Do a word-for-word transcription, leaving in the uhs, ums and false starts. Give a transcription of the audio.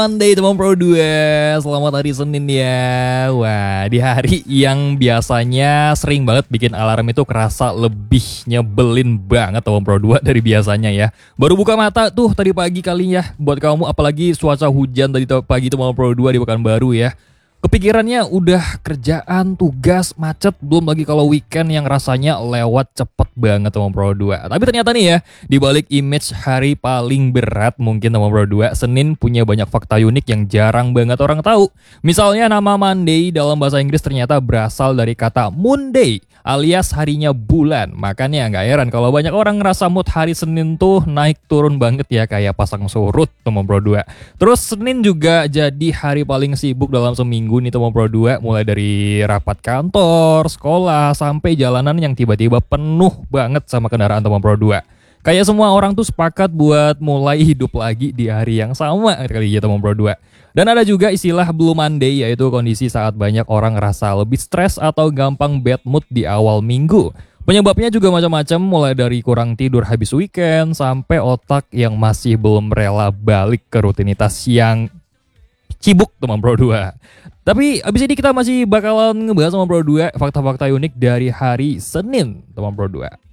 Monday teman Pro dua, selamat hari Senin ya. Wah, di hari yang biasanya sering banget bikin alarm itu kerasa lebih nyebelin banget teman Pro dua dari biasanya ya. Baru buka mata tuh tadi pagi kali ya. Buat kamu apalagi cuaca hujan tadi pagi teman Pro dua di Pekanbaru ya. Kepikirannya udah kerjaan, tugas, macet, belum lagi kalau weekend yang rasanya lewat cepet banget teman Pro dua. Tapi ternyata nih ya, di balik image hari paling berat mungkin teman Pro dua, Senin punya banyak fakta unik yang jarang banget orang tahu. Misalnya nama Monday dalam bahasa Inggris ternyata berasal dari kata Moonday alias harinya bulan. Makanya nggak heran kalau banyak orang ngerasa mood hari Senin tuh naik turun banget ya kayak pasang surut teman Pro dua. Terus Senin juga jadi hari paling sibuk dalam seminggu nih teman Pro dua, mulai dari rapat kantor, sekolah, sampai jalanan yang tiba-tiba penuh banget sama kendaraan teman Pro dua. Kayak semua orang tuh sepakat buat mulai hidup lagi di hari yang sama kali ya teman Pro dua. Dan ada juga istilah Blue Monday, yaitu kondisi saat banyak orang ngerasa lebih stres atau gampang bad mood di awal minggu. Penyebabnya juga macam-macam, mulai dari kurang tidur habis weekend sampai otak yang masih belum rela balik ke rutinitas yang cibuk teman Pro dua. Tapi abis ini kita masih bakalan ngebahas teman Pro dua fakta-fakta unik dari hari Senin teman Pro dua.